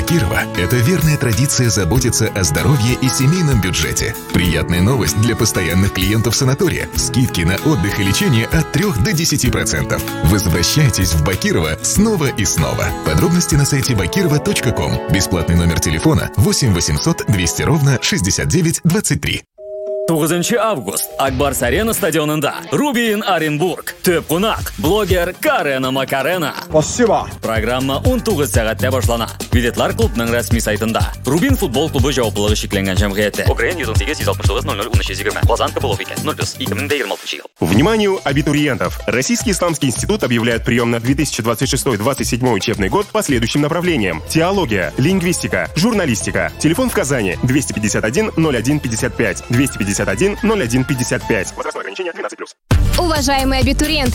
Бакирова – это верная традиция заботиться о здоровье и семейном бюджете. Приятная новость для постоянных клиентов санатория. Скидки на отдых и лечение от 3 до 10%. Возвращайтесь в Бакирова снова и снова. Подробности на сайте bakirova.com. Бесплатный номер телефона 8 800 200 ровно 69 23. 9 август Акбарс Арена стадионында Рубин Оренбург. Төп қонақ блогер Карена Макарена. Спасибо. Программа 19 сағатта башлана. Билетлар клубның рәсми сайтында. Рубин футбол клубы жауаплылығы шекленген жамғияты. Украин 118-169-00-13-20. Лазан Капыловика 0+2026 жыл. Вниманию абитуриентов! Российский исламский институт объявляет прием на 2026-2027 учебный год по следующим направлениям: теология, лингвистика, журналистика. Телефон в Казани 251 01 55 251 01 55. Возрастное ограничение 12+. Уважаемые абитуриенты,